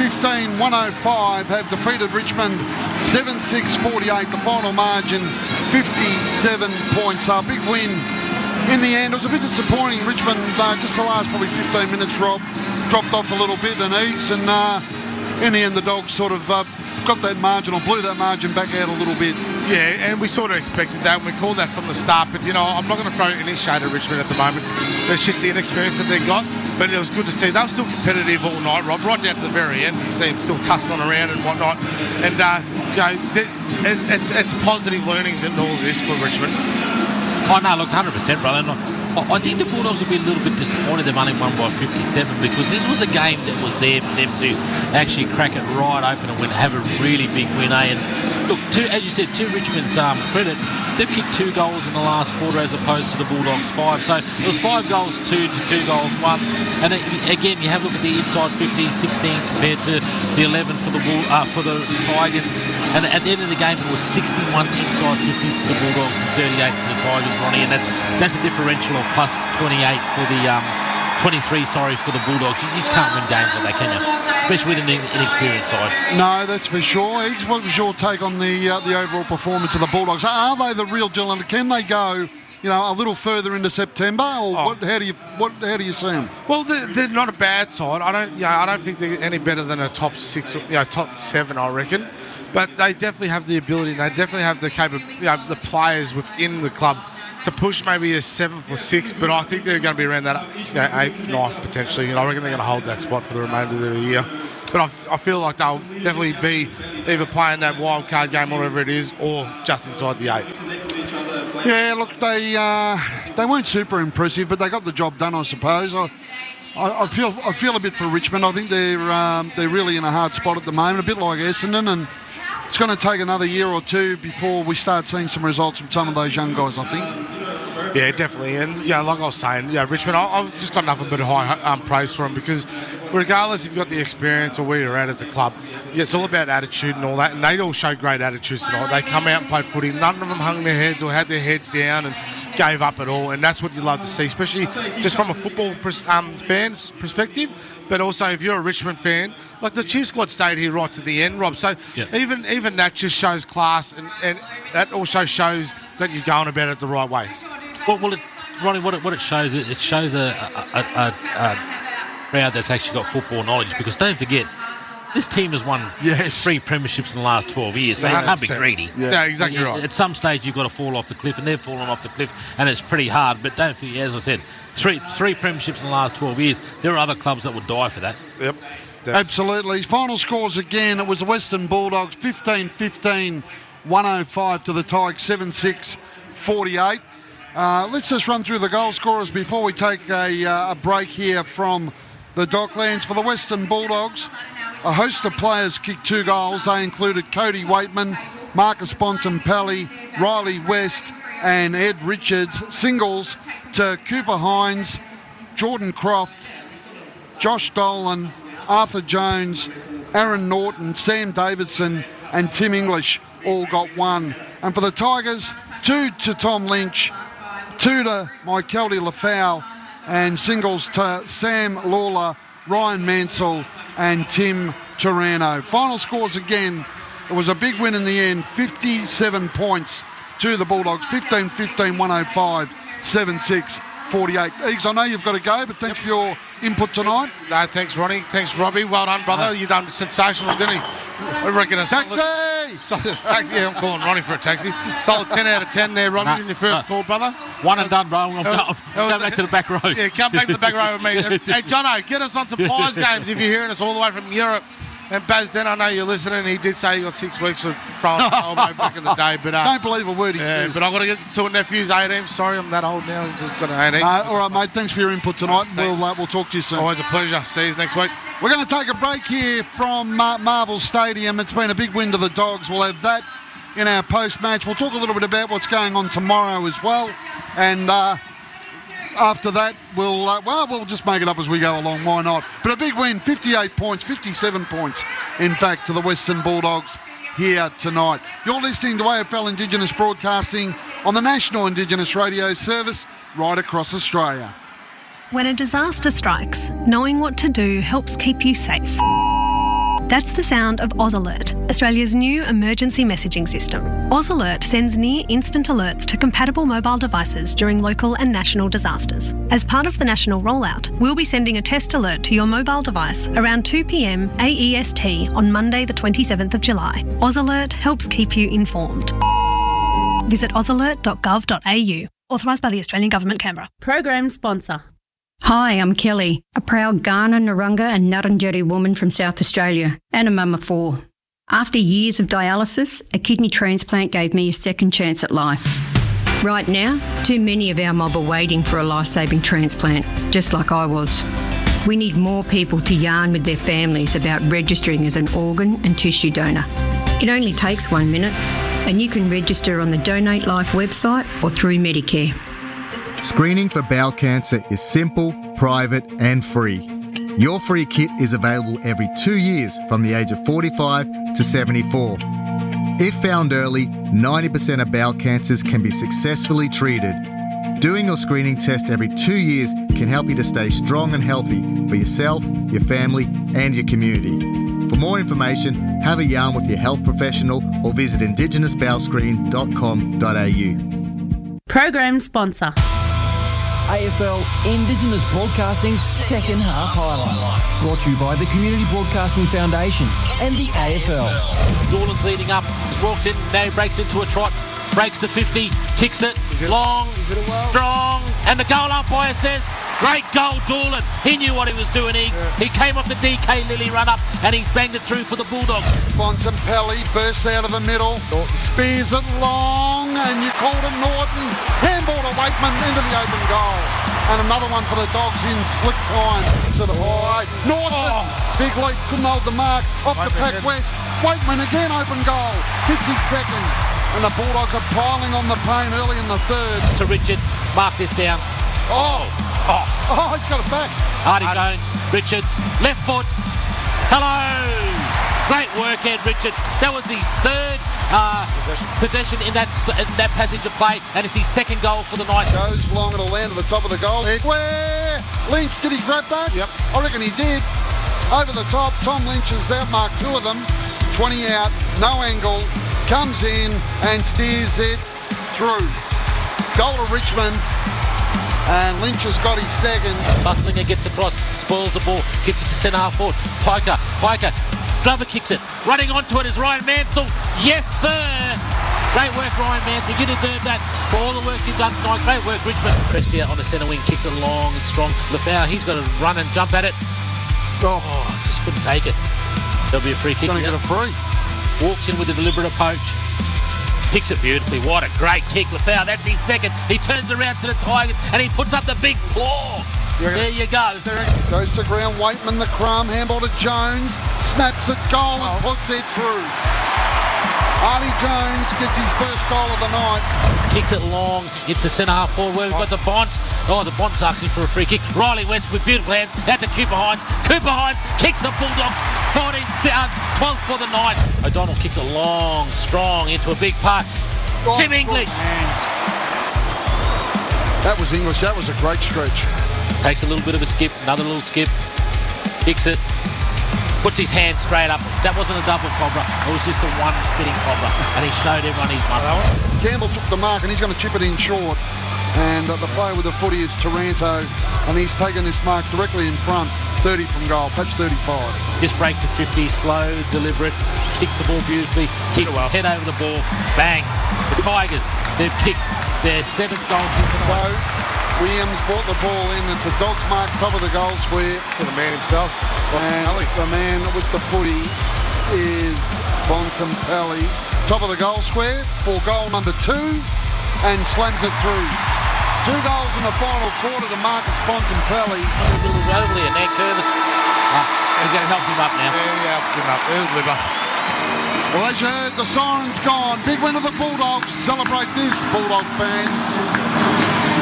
15-105 have defeated Richmond 7-6-48. The final margin 57 points. A big win in the end. It was a bit disappointing. Richmond, just the last probably 15 minutes, Rob, dropped off a little bit, and Eags, and in the end the Dogs sort of got that margin, or blew that margin back out a little bit. Yeah, and we sort of expected that, and we called that from the start. But, I'm not going to throw any shade at Richmond at the moment. It's just the inexperience that they got. But it was good to see. They were still competitive all night, Rob, right down to the very end. You see them still tussling around and whatnot. And, it's positive learnings in all of this for Richmond. Oh, no, look, 100%, brother. I think the Bulldogs will be a little bit disappointed they've only won by 57, because this was a game that was there for them to actually crack it right open and have a really big win, eh? And look, as you said, to Richmond's credit, they've kicked 2 goals in the last quarter as opposed to the Bulldogs 5. So it was 5 goals 2 to 2 goals 1. And again, you have a look at the inside 50, 16 compared to the 11 for the Tigers. And at the end of the game, it was 61 inside 50s to the Bulldogs and 38 to the Tigers, Ronnie. And that's a differential of plus 28 for the 23, for the Bulldogs. You just can't win games like that, can you? Especially with an inexperienced side. No, that's for sure. Eags, what was your take on the overall performance of the Bulldogs? Are they the real deal, and can they go, a little further into September, or how do you see them? Well, they're not a bad side. I don't think they're any better than a top 6, top 7, I reckon. But they definitely have the ability, and they definitely have the the players within the club to push maybe a 7th or 6th, but I think they're going to be around that 8th, 9th potentially. I reckon they're going to hold that spot for the remainder of the year. But I feel like they'll definitely be either playing that wild card game, whatever it is, or just inside the 8. Yeah, look, they weren't super impressive, but they got the job done, I suppose. I feel a bit for Richmond. I think they're really in a hard spot at the moment, a bit like Essendon, and it's going to take another year or two before we start seeing some results from some of those young guys, I think. Yeah, definitely. And, like I was saying, Richmond, I've just got nothing but high praise for them, because regardless if you've got the experience or where you're at as a club, it's all about attitude and all that, and they all show great attitudes tonight. They come out and played footy. None of them hung their heads or had their heads down and gave up at all, and that's what you love to see, especially just from a football fan's perspective, but also if you're a Richmond fan, like the cheer squad stayed here right to the end, Rob, so even that just shows class, and that also shows that you're going about it the right way. Well, Ronnie, what it shows, it shows a crowd that's actually got football knowledge, because don't forget, this team has won 3 premierships in the last 12 years, so you can't be greedy. Yeah, exactly right. At some stage, you've got to fall off the cliff, and they've fallen off the cliff, and it's pretty hard. But don't forget, as I said, three premierships in the last 12 years. There are other clubs that would die for that. Yep. Absolutely. Final scores again. It was the Western Bulldogs 15-15, 105 to the Tigers 7-6, 48. Let's just run through the goal scorers before we take a break here from the Docklands. For the Western Bulldogs, a host of players kicked 2 goals. They included Cody Waitman, Marcus Bontempelli, Riley West and Ed Richards. Singles to Cooper Hines, Jordan Croft, Josh Dolan, Arthur Jones, Aaron Norton, Sam Davidson and Tim English all got 1. And for the Tigers, 2 to Tom Lynch, 2 to Michael Lafau, and singles to Sam Lawler, Ryan Mansell and Tim Turano. Final scores again, it was a big win in the end, 57 points to the Bulldogs, 15-15, 105, 7-6, 48. Eags, I know you've got to go, but thanks for your input tonight. No, thanks, Ronnie. Thanks, Robbie. Well done, brother. You done sensational, didn't he? I reckon a taxi! Taxi. Yeah, I'm calling Ronnie for a taxi. Solid 10 out of 10 there, Robbie, in your first call, brother. One and done, bro. I'm going back to the back row. Yeah, come back to the back row with me. Hey, Jono, get us on some Pies games if you're hearing us all the way from Europe. And Baz Den, I know you're listening. He did say he got 6 weeks for throwing the elbow back in the day. But don't believe a word he says. But I've got to get to a nephew's 18. Sorry, I'm that old now. Got an 18. All right, mate. Thanks for your input tonight. We'll talk to you soon. Always a pleasure. See you next week. We're going to take a break here from Marvel Stadium. It's been a big win to the Dogs. We'll have that in our post-match. We'll talk a little bit about what's going on tomorrow as well. And after that, we'll just make it up as we go along. Why not? But a big win, 58 points, 57 points, in fact, to the Western Bulldogs here tonight. You're listening to AFL Indigenous Broadcasting on the National Indigenous Radio Service right across Australia. When a disaster strikes, knowing what to do helps keep you safe. That's the sound of Oz Alert, Australia's new emergency messaging system. Oz Alert sends near-instant alerts to compatible mobile devices during local and national disasters. As part of the national rollout, we'll be sending a test alert to your mobile device around 2 p.m. AEST on Monday the 27th of July. Oz Alert helps keep you informed. Visit ozalert.gov.au. Authorised by the Australian Government, Canberra. Program sponsor. Hi, I'm Kelly, a proud Kaurna, Narungga and Ngarrindjeri woman from South Australia and a mum of 4. After years of dialysis, a kidney transplant gave me a second chance at life. Right now, too many of our mob are waiting for a life-saving transplant, just like I was. We need more people to yarn with their families about registering as an organ and tissue donor. It only takes 1 minute, and you can register on the Donate Life website or through Medicare. Screening for bowel cancer is simple, private and free. Your free kit is available every 2 years from the age of 45 to 74. If found early, 90% of bowel cancers can be successfully treated. Doing your screening test every 2 years can help you to stay strong and healthy for yourself, your family and your community. For more information, have a yarn with your health professional or visit indigenousbowelscreen.com.au. Program sponsor. AFL Indigenous Broadcasting's second half highlight. Brought to you by the Community Broadcasting Foundation and the AFL. Doolan's leading up. Just walks in, now he breaks into a trot. Breaks the 50, kicks it, long, strong, and the goal umpire says, great goal, Doolan. He knew what he was doing. He came off the DK Lilly run-up and he's banged it through for the Bulldogs. Bontempelli bursts out of the middle, spears it long, and you called him Norton. Handball to Wakeman into the open goal. And another one for the Dogs in slick time. Sort of high. Norton, big lead, couldn't hold the mark. Off the Pac West. Wakeman again, open goal. Kicks his second. And the Bulldogs are piling on the pain early in the third. To Richards, mark this down. Oh, he's got it back. Hardy Jones, Richards, left foot. Hello. Great work, Ed Richards. That was his third possession in that passage of play, and it's his second goal for the night. Goes long, it'll land at the top of the goal. Where Lynch, did he grab that? Yep. I reckon he did. Over the top, Tom Lynch has outmarked 2 of them. 20 out, no angle, comes in and steers it through. Goal to Richmond. And Lynch has got his second. Buslinger gets across, spoils the ball, gets it to centre half forward. Piker, Glover kicks it. Running onto it is Ryan Mansell. Yes, sir. Great work, Ryan Mansell. You deserve that for all the work you've done tonight. Great work, Richmond. Prestia on the centre wing, kicks it long and strong. Lefau, he's got to run and jump at it. Just couldn't take it. There'll be a free kick. Going to get a free. Walks in with a deliberate approach. Kicks it beautifully. What a great kick, Lefau. That's his second. He turns around to the Tigers and he puts up the big claw. There you go. Goes to ground. Waitman, the crumb. Handball to Jones. Snaps it, goal and puts it through. Artie Jones gets his first goal of the night. Kicks it long into centre half forward where we've got the Bonds. The Bonds asking for a free kick. Riley West with beautiful hands out to Cooper Hines. Cooper Hines kicks the Bulldogs 14th down, 12th for the night. O'Donnell kicks it long, strong into a big part. Tim English. That was English. That was a great stretch. Takes a little bit of a skip, another little skip. Kicks it. Puts his hand straight up. That wasn't a double cobra. It was just a one spinning cobra. And he showed everyone his muscle. Campbell took the mark and he's going to chip it in short. And the player with the footy is Taranto. And he's taken this mark directly in front. 30 from goal, perhaps 35. Just breaks the 50, slow, deliberate. Kicks the ball beautifully. Kicks head over the ball. Bang. The Tigers, they've kicked their 7th goal since tonight. Williams brought the ball in. It's a Dogs mark, top of the goal square. To the man himself. And the man with the footy is Bontempelli. Top of the goal square for goal number 2 and slams it through. 2 goals in the final quarter to Marcus Bontempelli. A little over there, Nat Curtis. He's going to help him up now. Yeah, he helped him up. There's Libba. Well, as you heard, the siren's gone. Big win of the Bulldogs. Celebrate this, Bulldog fans.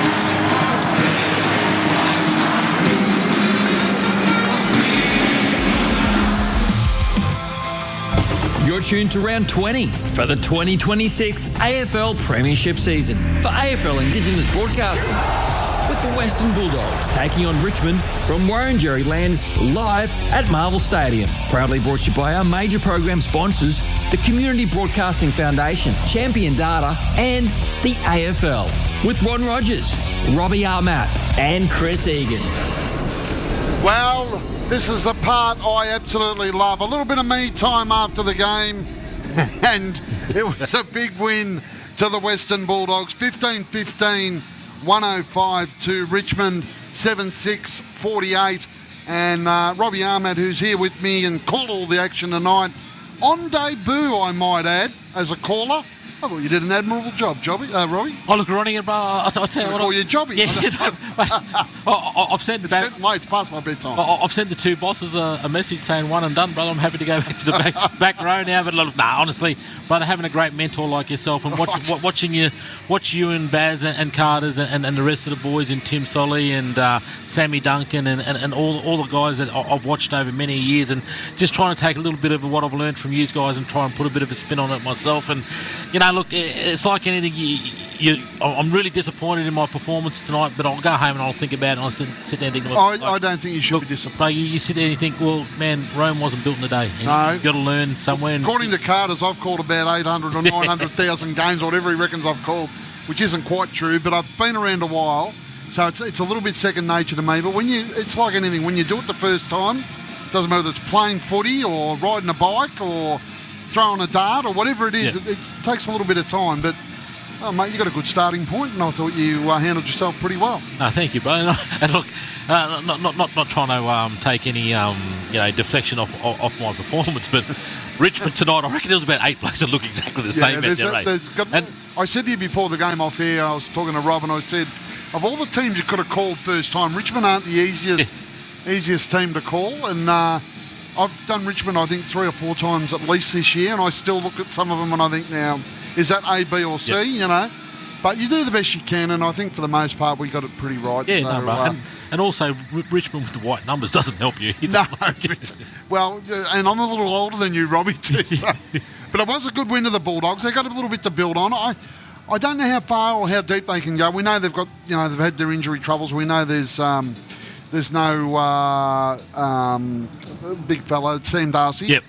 You're tuned to round 20 for the 2026 AFL Premiership season for AFL Indigenous Broadcasting with The Western Bulldogs taking on Richmond from Warrenjerry Lands live at Marvel Stadium. Proudly brought to you by our major program sponsors, the Community Broadcasting Foundation, Champion Data and the AFL. With Ron Rogers, Robbie Armat and Chris Egan. Well, this is the part I absolutely love. A little bit of me time after the game, and it was a big win to the Western Bulldogs. 15-15, 105 to Richmond, 7-6, 48. And Robbie Armat, who's here with me and called all the action tonight, on debut, I might add, as a caller. I thought you did an admirable job, Robbie. Oh, look, Ronnie, bro, I'll tell you what. Oh, you're Jobby. Yeah, I've sent it's late, it's past my bedtime. I've sent the two bosses a message saying one and done, brother. I'm happy to go back to the back row now. But look, honestly, brother, having a great mentor like yourself and watching you and Baz and Carters and the rest of the boys and Tim Solly and Sammy Duncan and all the guys that I've watched over many years, and just trying to take a little bit of what I've learned from you guys and try and put a bit of a spin on it myself. And look, it's like anything. I'm really disappointed in my performance tonight, but I'll go home and I'll think about it and I'll sit there and think... I don't think you should be disappointed. You sit there and you think, well, man, Rome wasn't built in a day. No. You've got to learn somewhere. According to Carter's, I've called about 800 or 900,000 games, or whatever he reckons I've called, which isn't quite true, but I've been around a while, so it's a little bit second nature to me. But it's like anything. When you do it the first time, it doesn't matter whether it's playing footy or riding a bike or throwing a dart or whatever it is, it takes a little bit of time. But, oh, mate, you got a good starting point, and I thought you handled yourself pretty well. No, thank you, bro. And look, not trying to take any deflection off my performance, but Richmond tonight, I reckon there was about 8 blokes that look exactly the same out there. I said to you before the game off here, I was talking to Rob, and I said, of all the teams you could have called first time, Richmond aren't the easiest team to call, and I've done Richmond, I think, 3 or 4 times at least this year, and I still look at some of them and I think, now, is that A, B or C, But you do the best you can, and I think for the most part we got it pretty right. Yeah, so, no, bro. And also, Richmond with the white numbers doesn't help you either. No. Well, and I'm a little older than you, Robbie, too. So. But it was a good win to the Bulldogs. They got a little bit to build on. I don't know how far or how deep they can go. We know they've got, they've had their injury troubles. We know there's no big fella, Sam Darcy. Yep.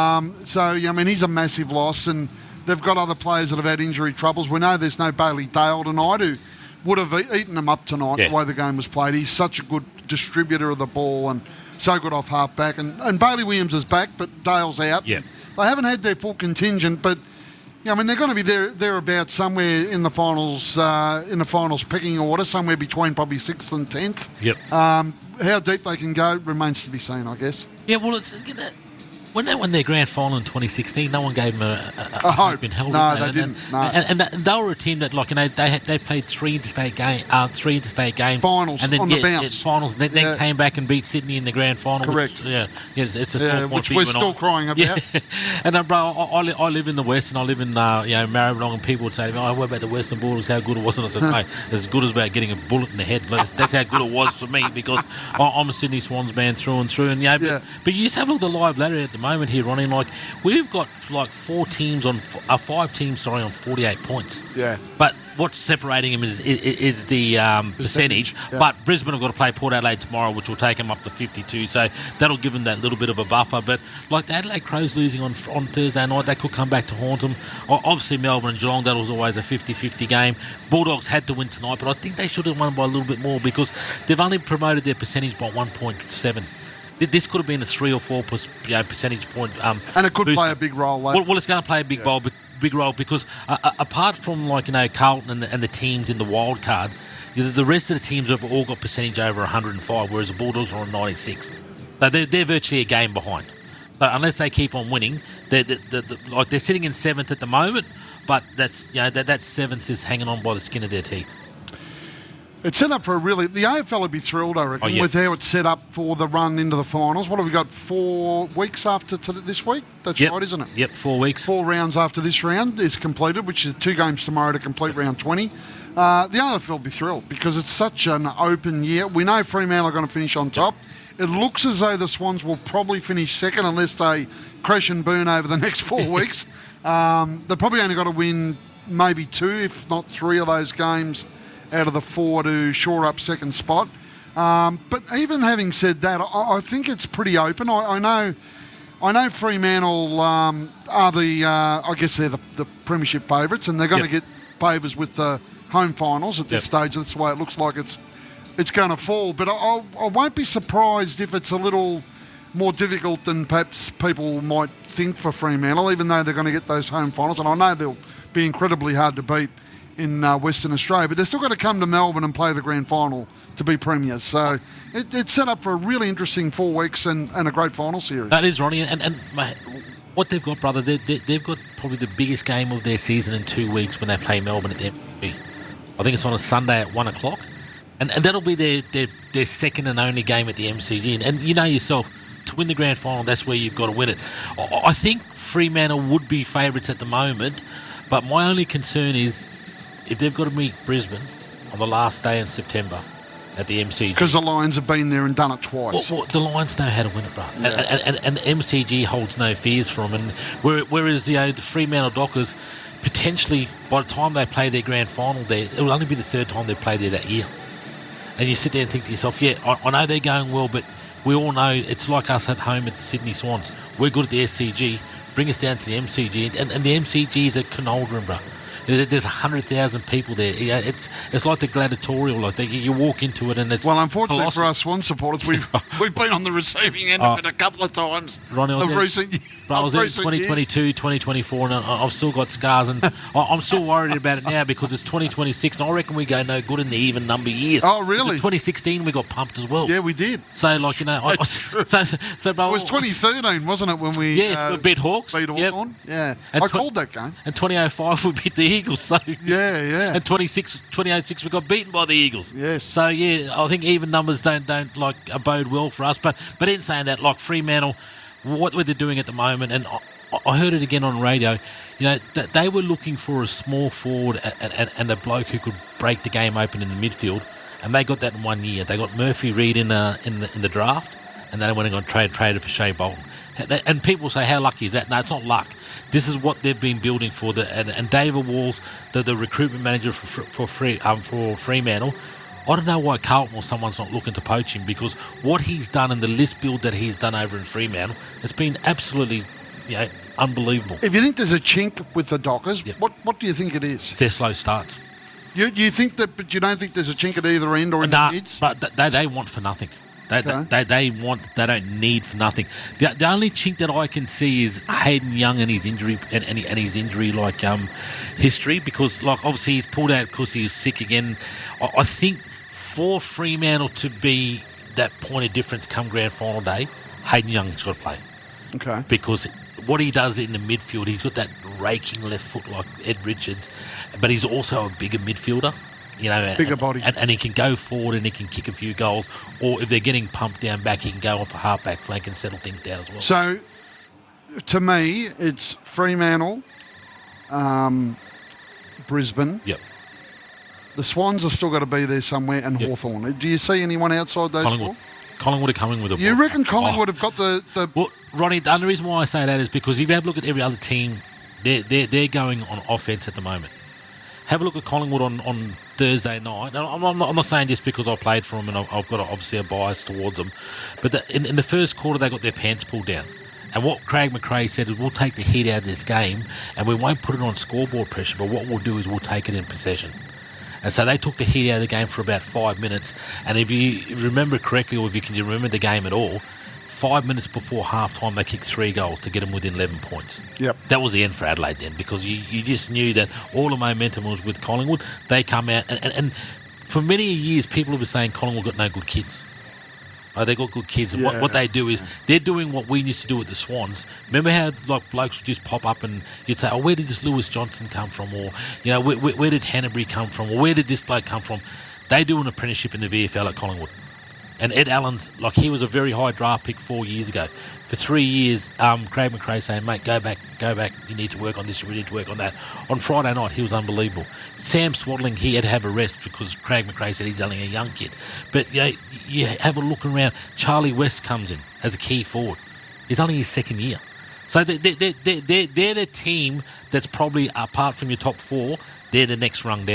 He's a massive loss, and they've got other players that have had injury troubles. We know there's no Bailey Dale tonight, who would have eaten them up tonight, the way the game was played. He's such a good distributor of the ball and so good off half-back. And Bailey Williams is back, but Dale's out. Yep. They haven't had their full contingent, but they're going to be thereabouts somewhere in the finals pecking order, somewhere between probably 6th and 10th. Yep. How deep they can go remains to be seen, I guess. Yeah, well, when they won their grand final in 2016, no one gave them a hope in hell. No, they didn't. No. And they were a team that, they played three interstate games, finals and then on the bounce. Finals. Then came back and beat Sydney in the grand final. Correct. Which we're still crying about. Yeah. And bro, I live in the West, and I live in Maribyrnong, and people would say to me, "Oh, what about the Western Bulldogs? How good it was?" And I said, "Mate, as good as about getting a bullet in the head. That's how good it was for me, because I'm a Sydney Swans man through and through." And but you just have a look at the live ladder at the moment here, Ronnie. We've got 5 teams on 48 points. Yeah. But what's separating them is the percentage. Yeah. But Brisbane have got to play Port Adelaide tomorrow, which will take them up to 52. So that'll give them that little bit of a buffer. But the Adelaide Crows losing on Thursday night, they could come back to haunt them. Obviously, Melbourne and Geelong, that was always a 50-50 game. Bulldogs had to win tonight, but I think they should have won by a little bit more, because they've only promoted their percentage by 1.7. This could have been a 3 or 4 percentage point. And it could play a big role. Well, it's going to play a big role, because apart from Carlton and the teams in the wild card, the rest of the teams have all got percentage over 105, whereas the Bulldogs are on 96. So they're virtually a game behind. So unless they keep on winning, they're sitting in 7th at the moment, but that 7th is hanging on by the skin of their teeth. It's set up for the AFL would be thrilled, I reckon, with how it's set up for the run into the finals. What have we got, 4 weeks after this week? That's right, isn't it? Yep, 4 weeks. 4 rounds after this round is completed, which is 2 games tomorrow to complete round 20. The AFL will be thrilled, because it's such an open year. We know Fremantle are going to finish on top. It looks as though the Swans will probably finish second unless they crash and burn over the next 4 weeks. They've probably only got to win maybe 2, if not 3 of those games out of the 4 to shore up second spot. But even having said that, I think it's pretty open. I know Fremantle are I guess they're the premiership favourites, and they're going to get favours with the home finals at this stage. That's the way it looks like it's going to fall. But I won't be surprised if it's a little more difficult than perhaps people might think for Fremantle, even though they're going to get those home finals. And I know they'll be incredibly hard to beat in Western Australia, but they're still going to come to Melbourne and play the grand final to be premiers. So it's set up for a really interesting 4 weeks and a great final series. That is, Ronnie. And mate, what they've got, brother, they've got probably the biggest game of their season in 2 weeks when they play Melbourne at the MCG. I think it's on a Sunday at 1 o'clock. And that'll be their second and only game at the MCG. And you know yourself, to win the grand final, that's where you've got to win it. I think Fremantle would be favourites at the moment, but my only concern is if they've got to meet Brisbane on the last day in September at the MCG. Because the Lions have been there and done it twice. Well, the Lions know how to win it, bro. Yeah. And the MCG holds no fears for them. And whereas the Fremantle Dockers, potentially, by the time they play their grand final there, it will only be the third time they've played there that year. And you sit there and think to yourself, I know they're going well, but we all know it's like us at home at the Sydney Swans. We're good at the SCG. Bring us down to the MCG. And the MCG is a conundrum, bro. There's 100,000 people there. It's like the gladiatorial. Like you walk into it and it's unfortunately colossal. for us Swan supporters, we've been on the receiving end of it a couple of times. Ronnie, I was in 2022, 2024, and I've still got scars, and I'm still worried about it now because it's 2026, and I reckon we go no good in the even number years. Oh, really? 2016 we got pumped as well. Yeah, we did. So, like, you know, bro, it was 2013, wasn't it, when we we beat Hawks? Beat Hawthorn. Yep. Yeah, And I called that game. And 2005 we beat the Eagles. So yeah. And 2006 we got beaten by the Eagles. Yes. So yeah, I think even numbers don't like abode well for us. But in saying that, like Fremantle, what they're doing at the moment, and I heard it again on radio, you know, that they were looking for a small forward and a bloke who could break the game open in the midfield, and they got that in 1 year. They got Murphy Reid in the draft, and they went and traded for Shea Bolton. And people say, how lucky is that? No, it's not luck. This is what they've been building for. And David Walls, the recruitment manager for Fremantle, I don't know why Carlton or someone's not looking to poach him, because what he's done and the list build that he's done over in Fremantle has been absolutely, unbelievable. If you think there's a chink with the Dockers, what do you think it is? Their slow starts. You think that, but you don't think there's a chink at either end or in the mids? But they want for nothing. They don't need for nothing. The only chink that I can see is Hayden Young and his injury and his injury history, because like obviously he's pulled out because he was sick again. I think for Fremantle to be that point of difference come grand final day, Hayden Young's got to play. Okay. Because what he does in the midfield, he's got that raking left foot like Ed Richards, but he's also a bigger midfielder. Bigger body. And he can go forward and he can kick a few goals. Or if they're getting pumped down back, he can go off a half-back flank and settle things down as well. So, to me, it's Fremantle, Brisbane. Yep. The Swans are still got to be there somewhere, and Hawthorn. Do you see anyone outside those four? Collingwood are coming with a... You reckon Collingwood have got the... Well, Ronnie, the only reason why I say that is because if you have a look at every other team, they're going on offense at the moment. Have a look at Collingwood on Thursday night. I'm not saying just because I played for them and I've got obviously a bias towards them, but in the first quarter they got their pants pulled down. And what Craig McRae said is, we'll take the heat out of this game and we won't put it on scoreboard pressure, but what we'll do is we'll take it in possession. And so they took the heat out of the game for about 5 minutes. And if you remember correctly, or if you can remember the game at all, 5 minutes before half-time, they kicked 3 goals to get them within 11 points. Yep. That was the end for Adelaide then, because you just knew that all the momentum was with Collingwood. They come out, and for many years, people have been saying Collingwood got no good kids. They got good kids. And what they do is, they're doing what we used to do with the Swans. Remember how like blokes would just pop up and you'd say, where did this Lewis Johnson come from? Or, where did Hanbury come from? Or where did this bloke come from? They do an apprenticeship in the VFL at Collingwood. And Ed Allen's, he was a very high draft pick 4 years ago. For 3 years, Craig McRae saying, mate, go back, you need to work on this, we need to work on that. On Friday night, he was unbelievable. Sam Swaddling, he had to have a rest because Craig McRae said he's only a young kid. But you have a look around, Charlie West comes in as a key forward. He's only his second year. So they're the team that's probably, apart from your top four, they're the next rung down.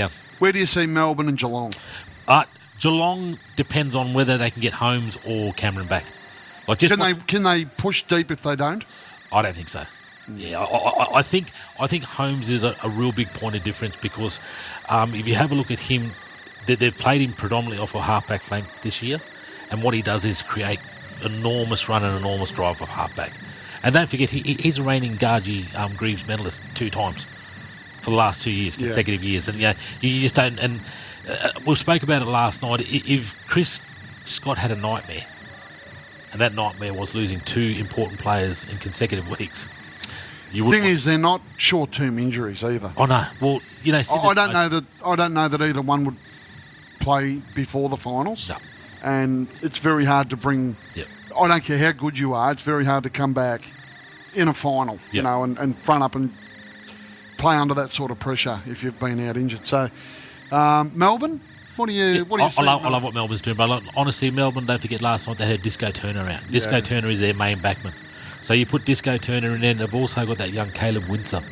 Where do you see Melbourne and Geelong? Geelong depends on whether they can get Holmes or Cameron back. Like Can they push deep if they don't? I don't think so. Yeah, I think Holmes is a real big point of difference because if you have a look at him, they've played him predominantly off a halfback flank this year, and what he does is create enormous run and enormous drive of halfback. And don't forget, he's a reigning Gargi Greaves medalist 2 times for the last 2 years, consecutive years, and you just don't. And we spoke about it last night. If Chris Scott had a nightmare, and that nightmare was losing 2 important players in consecutive weeks. The thing is, they're not short-term injuries either. Oh no. Well, I don't know that either one would play before the finals. No. And it's very hard to bring. Yep. I don't care how good you are. It's very hard to come back in a final, Yep. and front up and play under that sort of pressure if you've been out injured. So, Melbourne. What do you see? I love what Melbourne's doing, but honestly, Melbourne, don't forget last night they had Disco Turner out. Disco Turner is their main backman. So you put Disco Turner in there, and they've also got that young Caleb Windsor.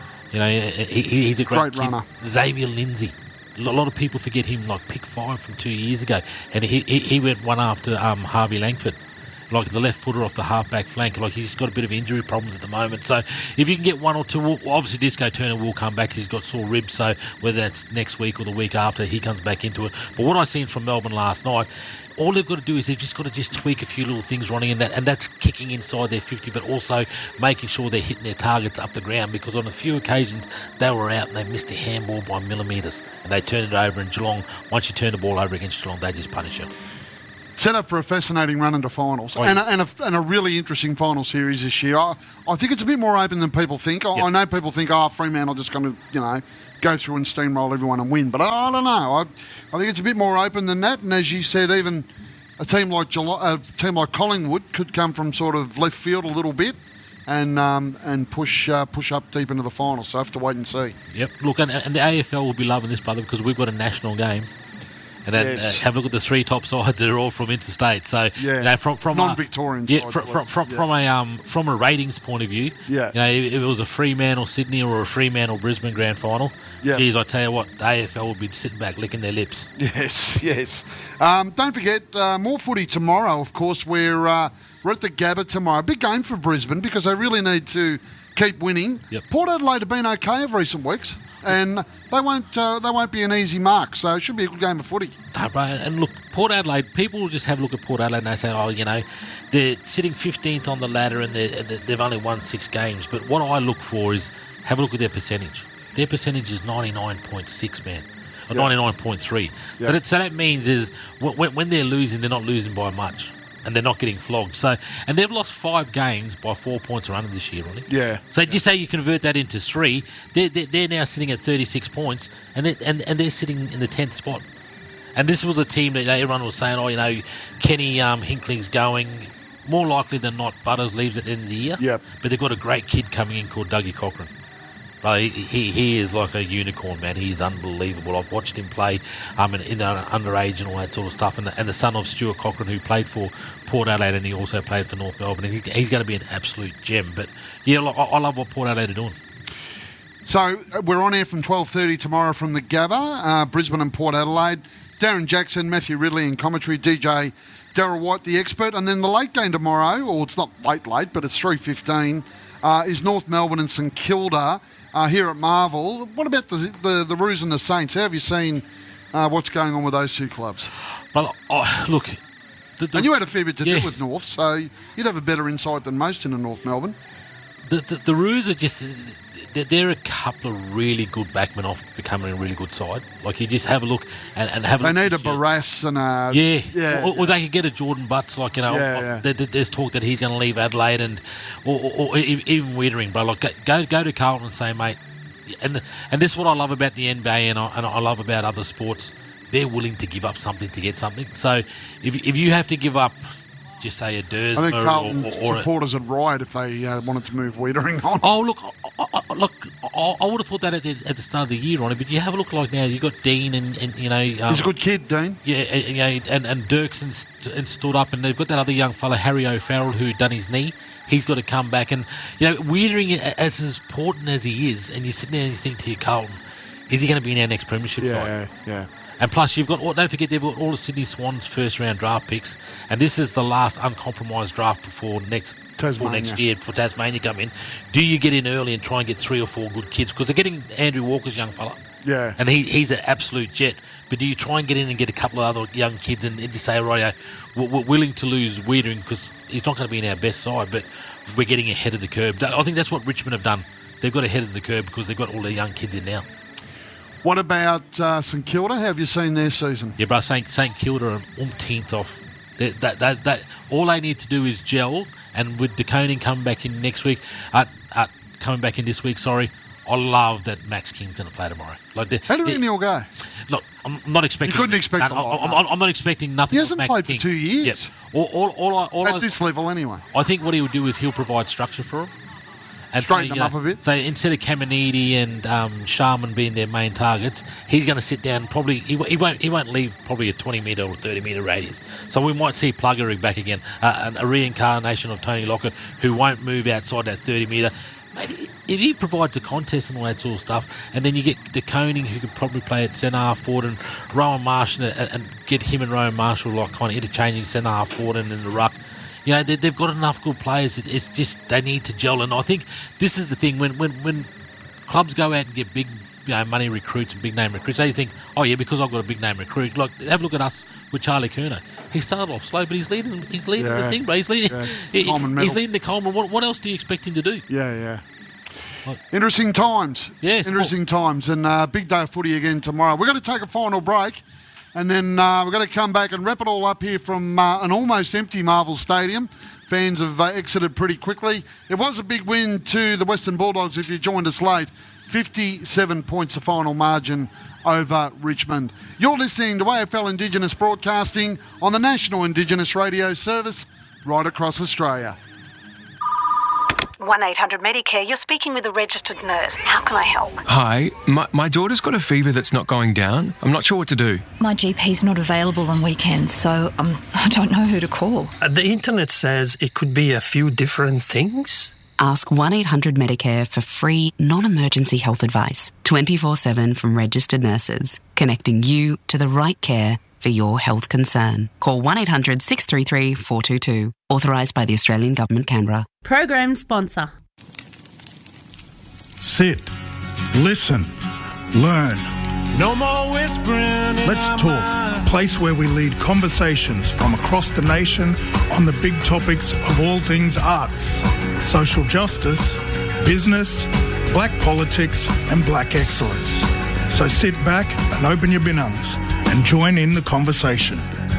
He's a great runner. Xavier Lindsay. A lot of people forget him, like pick 5 from 2 years ago. And he went one after Harvey Langford, like the left footer off the half-back flank. Like he's got a bit of injury problems at the moment. So if you can get 1 or 2, obviously Disco Turner will come back. He's got sore ribs, so whether that's next week or the week after, he comes back into it. But what I seen from Melbourne last night, all they've got to do is they've just got to tweak a few little things, Ronnie, and that's kicking inside their 50, but also making sure they're hitting their targets up the ground, because on a few occasions they were out and they missed a handball by millimetres and they turned it over, and Geelong, once you turn the ball over against Geelong, they just punish you. Set up for a fascinating run into finals and a really interesting final series this year. I think it's a bit more open than people think. I know people think, Fremantle just going to, go through and steamroll everyone and win. But I don't know. I think it's a bit more open than that. And as you said, even a team like Collingwood could come from sort of left field a little bit and push up deep into the finals. So I have to wait and see. Yep. Look, and the AFL will be loving this, brother, because we've got a national game. And then have a look at the 3 top sides. They're all from interstate. So from non-Victorian. From a ratings point of view. Yeah. If it was a Fremantle Sydney or a Fremantle Brisbane grand final. Yeah. Geez, I tell you what, the AFL will be sitting back licking their lips. Yes. Don't forget more footy tomorrow. Of course, we're at the Gabba tomorrow. Big game for Brisbane because they really need to keep winning. Yep. Port Adelaide have been okay of recent weeks. And they won't be an easy mark, so it should be a good game of footy. And look, Port Adelaide, people will just have a look at Port Adelaide and they say, they're sitting 15th on the ladder and they've only won 6 games. But what I look for is have a look at their percentage. Their percentage is 99.6, man. Or 99.3. Yep. So that means is when they're losing, they're not losing by much. And they're not getting flogged. And they've lost 5 games by 4 points or under this year, Ronnie. Yeah. So just say you convert that into 3, they're now sitting at 36 points, and they're sitting in the 10th spot. And this was a team that everyone was saying, Kenny Hinkley's going. More likely than not, Butters leaves at the end of the year. Yep. But they've got a great kid coming in called Dougie Cochran. He is like a unicorn, man. He's unbelievable. I've watched him play in underage and all that sort of stuff. And the son of Stuart Cochran, who played for Port Adelaide, and he also played for North Melbourne. And he's going to be an absolute gem. But, I love what Port Adelaide are doing. So we're on air from 12:30 tomorrow from the Gabba, Brisbane and Port Adelaide. Darren Jackson, Matthew Ridley in commentary, DJ Darryl White, the expert. And then the late game tomorrow, or it's not late, but it's 3:15, is North Melbourne and St Kilda here at Marvel. What about the Roos and the Saints? How have you seen what's going on with those 2 clubs? But look, and you had a fair bit to do with North, so you'd have a better insight than most in North Melbourne. The Roos are just... They're a couple of really good backmen off becoming a really good side. Like, you just have a look and have a look. They need a Barras and a... Yeah. Or they could get a Jordan Butts. Like, there's talk that he's going to leave Adelaide or even Wiedering. But, like, go to Carlton and say, mate... And this is what I love about the NBA and I love about other sports. They're willing to give up something to get something. So, if you have to give up... Just say a Dursma. I think Carlton supporters would riot if they wanted to move Wiedering on. Oh, look, I would have thought that at the start of the year, Ronnie, but you have a look like now, you've got Dean and he's a good kid, Dean. Yeah, and Dirksen stood up, and they've got that other young fella, Harry O'Farrell, who done his knee. He's got to come back. And, Wiedering, as important as he is, and you sit there and you think to your Carlton, Is he going to be in our next premiership side? Yeah. And plus, don't forget, they've got all the Sydney Swans first-round draft picks, and this is the last uncompromised draft before next year for Tasmania come in. Do you get in early and try and get 3 or 4 good kids? Because they're getting Andrew Walker's young fella. Yeah. And he's an absolute jet. But do you try and get in and get a couple of other young kids and just say, right, we're willing to lose Wiedering because he's not going to be in our best side, but we're getting ahead of the curve. I think that's what Richmond have done. They've got ahead of the curve because they've got all the young kids in now. What about St Kilda? How have you seen their season? Yeah, bro, St Kilda are umpteenth off. All they need to do is gel, and with De Koning coming back in this week, I love that Max King's going to play tomorrow. How do you reckon he'll go? Look, I'm not expecting... You couldn't expect a lot. I'm not expecting nothing. He hasn't Max played King. for 2 years. Yep. At this level, anyway. I think what he'll do is he'll provide structure for him. And straighten them up a bit. So instead of Caminiti and Sharman being their main targets, he's going to sit down. Probably he won't leave probably a 20-metre or 30-metre radius. So we might see Pluggerig back again, a reincarnation of Tony Lockett who won't move outside that 30-metre. Mate, if he provides a contest and all that sort of stuff, and then you get De Koning who could probably play at centre half forward, and Rowan Marshall and get him and Rowan Marshall like kind of interchanging centre half forward and in the ruck. You know, they've got enough good players. It's just they need to gel. And I think this is the thing, when clubs go out and get big money recruits and big name recruits, they think, oh yeah, because I've got a big name recruit. Like, have a look at us with Charlie Kerner. He started off slow, but he's leading the thing, bro. He's leading the Coleman. What else do you expect him to do? Yeah. Interesting times. Yes. Interesting times. And big day of footy again tomorrow. We're going to take a final break. And then we're going to come back and wrap it all up here from an almost empty Marvel Stadium. Fans have exited pretty quickly. It was a big win to the Western Bulldogs if you joined us late. 57 points the final margin over Richmond. You're listening to AFL Indigenous Broadcasting on the National Indigenous Radio Service right across Australia. 1-800-Medicare, you're speaking with a registered nurse. How can I help? Hi, my daughter's got a fever that's not going down. I'm not sure what to do. My GP's not available on weekends, so I don't know who to call. The internet says it could be a few different things. Ask 1-800-Medicare for free, non-emergency health advice, 24/7 from registered nurses, connecting you to the right care for your health concern. Call 1-800-633-422. Authorised by the Australian Government, Canberra. Program sponsor. Sit. Listen. Learn. No more whispering. Let's talk. A place where we lead conversations from across the nation on the big topics of all things arts, social justice, business, black politics and black excellence. So sit back and open your binungs and join in the conversation.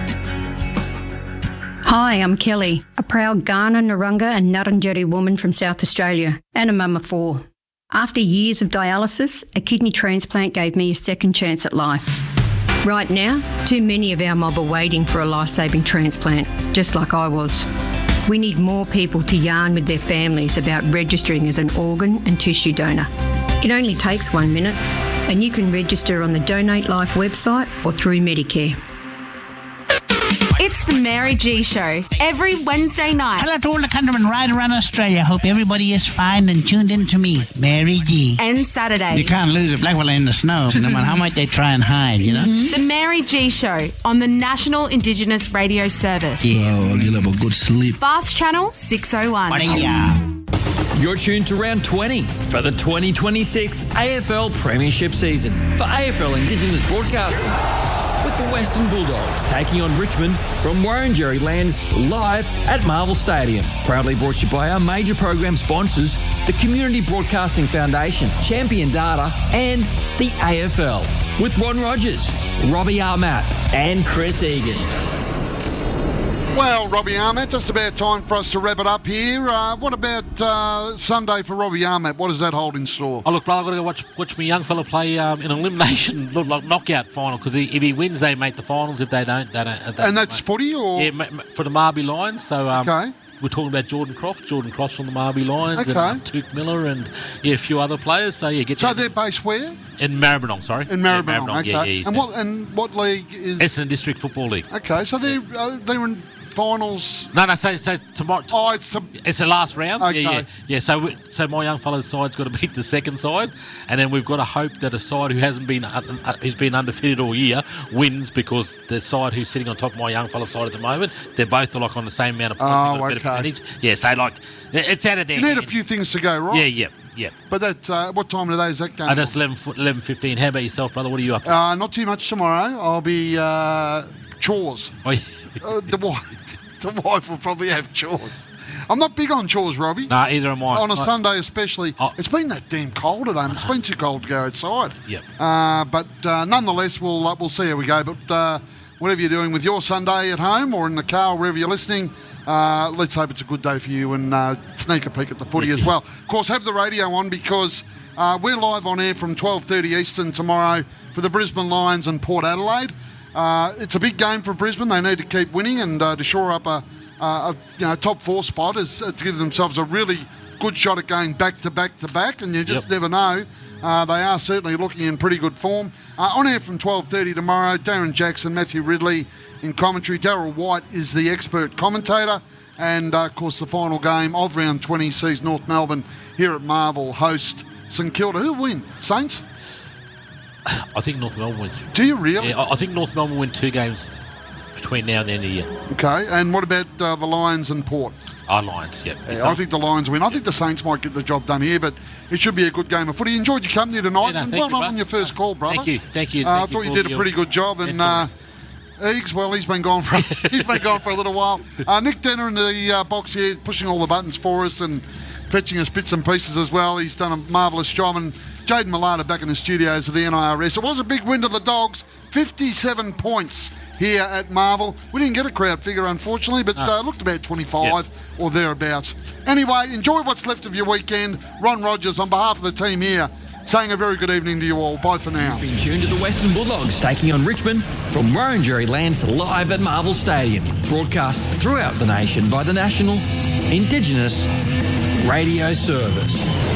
Hi, I'm Kelly, a proud Kaurna, Narungga and Ngarrindjeri woman from South Australia and a mum of 4. After years of dialysis, a kidney transplant gave me a second chance at life. Right now, too many of our mob are waiting for a life-saving transplant, just like I was. We need more people to yarn with their families about registering as an organ and tissue donor. It only takes 1 minute, and you can register on the Donate Life website or through Medicare. It's the Mary G Show, every Wednesday night. Hello to all the countrymen right around Australia. Hope everybody is fine and tuned in to me, Mary G. And Saturday. You can't lose a black fella in the snow, no matter how much they try and hide, you know? The Mary G Show on the National Indigenous Radio Service. Yeah, well, you'll have a good sleep. Fast Channel 601. You're tuned to round 20 for the 2026 AFL Premiership season for AFL Indigenous Broadcasting, with the Western Bulldogs taking on Richmond from Wurundjeri lands live at Marvel Stadium. Proudly brought to you by our major program sponsors, the Community Broadcasting Foundation, Champion Data and the AFL, with Ron Rogers, Robbie Armat and Chris Egan. Well, Robbie Armat, just about time for us to wrap it up here. What about Sunday for Robbie Armat? What does that hold in store? Oh, look, brother, I've got to go watch my young fella play in an elimination knockout final, because if he wins, they make the finals. If they don't, they don't. And that's footy, or? Yeah, for the Marby Lions. So, okay. We're talking about Jordan Croft from the Marby Lions, okay. And Tuke Miller, and a few other players. So they're based where? In Maribyrnong, sorry. In Maribyrnong, okay. Yeah, and what league is? Essendon District Football League. Okay, so they're in finals? No. So tomorrow. Oh, it's the last round. Okay. Yeah. So my young fella's side's got to beat the second side, and then we've got to hope that a side who's been undefeated all year wins, because the side who's sitting on top of my young fella's side at the moment, they're both like on the same amount of points. Oh, got a better okay. percentage. Yeah. So like, it's out of there. You need a few things to go right. Yeah. But that what time of the day is that game? That's 11:15. How about yourself, brother? What are you up to? Not too much tomorrow. I'll be chores. Oh, yeah. The wife will probably have chores. I'm not big on chores, Robbie. Nah, either am I. On a Sunday especially. It's been that damn cold at home. It's been too cold to go outside. Yep. But nonetheless, we'll see how we go. But whatever you're doing with your Sunday at home or in the car, wherever you're listening, let's hope it's a good day for you, and sneak a peek at the footy as well. Of course, have the radio on, because we're live on air from 12:30 Eastern tomorrow for the Brisbane Lions and Port Adelaide. It's a big game for Brisbane. They need to keep winning, and to shore up a top 4 spot is to give themselves a really good shot at going back to back to back, and you just never know. They are certainly looking in pretty good form. On air from 12:30 tomorrow, Darren Jackson, Matthew Ridley in commentary. Darryl White is the expert commentator. And, of course, the final game of round 20 sees North Melbourne here at Marvel host St Kilda. Who'll win? Saints? I think North Melbourne wins. Do you really? Yeah, I think North Melbourne win 2 games between now and the end of the year. Okay, and what about the Lions and Port? Lions, yeah. I think the Lions win. I think the Saints might get the job done here, but it should be a good game of footy. Enjoyed your company tonight, and well done on your first call, brother. Thank you. I thought you did a pretty good job, and Eags, well, he's been gone for a little while. Nick Denner in the box here, pushing all the buttons for us and fetching us bits and pieces as well. He's done a marvellous job, and Jaden Malata back in the studios of the NIRS. It was a big win to the Dogs, 57 points here at Marvel. We didn't get a crowd figure, unfortunately, but looked about 25 or thereabouts. Anyway, enjoy what's left of your weekend. Ron Rogers, on behalf of the team here, saying a very good evening to you all. Bye for now. Been tuned to the Western Bulldogs taking on Richmond from Wurundjeri lands live at Marvel Stadium. Broadcast throughout the nation by the National Indigenous Radio Service.